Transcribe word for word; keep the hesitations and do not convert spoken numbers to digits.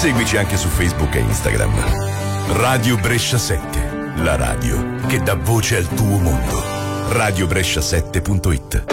Seguici anche su Facebook e Instagram. Radio Brescia sette, la radio che dà voce al tuo mondo. radio brescia sette punto it.